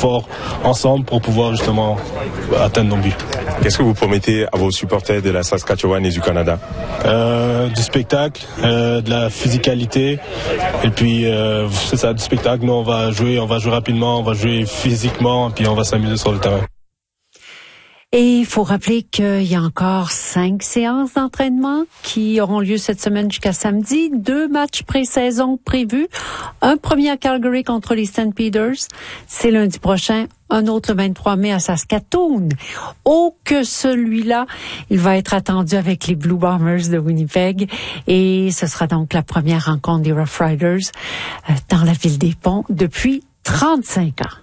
fort ensemble pour pouvoir justement atteindre nos buts. Qu'est-ce que vous promettez à vos supporters de la Saskatchewan et du Canada? Du spectacle, de la physicalité, et puis c'est ça, du spectacle. Nous on va jouer rapidement, on va jouer physiquement, puis on va s'amuser sur le terrain. Et il faut rappeler qu'il y a encore 5 séances d'entraînement qui auront lieu cette semaine jusqu'à samedi. 2 matchs pré-saison prévus. Un premier à Calgary contre les Stampeders. C'est lundi prochain. Un autre le 23 mai à Saskatoon. Oh, que celui-là, il va être attendu avec les Blue Bombers de Winnipeg. Et ce sera donc la première rencontre des Rough Riders dans la ville des Ponts depuis 35 ans.